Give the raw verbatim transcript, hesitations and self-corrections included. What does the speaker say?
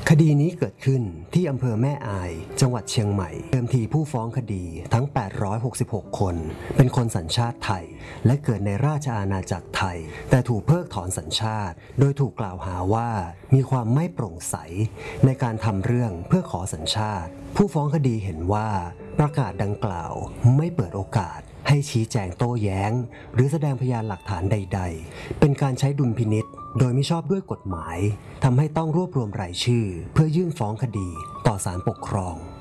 คดีนี้เกิดขึ้นที่อำเภอแม่อายจังหวัดเชียงใหม่เดิมทีผู้ฟ้องคดีทั้งแปดร้อยหกสิบหกคนเป็นคนสัญชาติไทยและเกิดในราชอาณาจักรไทยแต่ถูกเพิกถอนสัญชาติโดยถูกกล่าวหาว่ามีความไม่โปร่งใสในการทำเรื่องเพื่อขอสัญชาติผู้ฟ้องคดีเห็นว่าประกาศดังกล่าวไม่เปิดโอกาสให้ชี้แจงโต้แย้งหรือแสดงพยานหลักฐานใดๆเป็นการใช้ดุลพินิจโดยไม่ชอบด้วยกฎหมายทำให้ต้องรวบรวมรายชื่อเพื่อยื่นฟ้องคดีต่อศาลปกครอง